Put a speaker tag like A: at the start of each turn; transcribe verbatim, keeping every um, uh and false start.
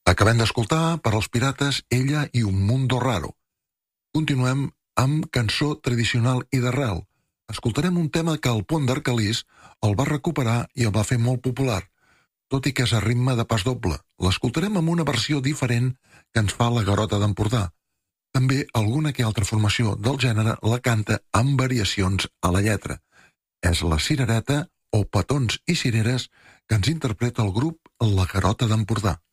A: Acabem d'escoltar per als Pirates Ella i un mundo raro. Continuem amb cançó tradicional i d'arrel. Escoltarem un tema que el Pont d'Arcalís el va recuperar i el va fer molt popular, tot i que és a ritme de pas doble. L'escoltarem amb una versió diferent que ens fa la Garota d'Empordà. També alguna que altra formació del gènere la canta amb variacions a la lletra. És la cirereta o petons i cireres que ens interpreta el grup La Garota d'Empordà.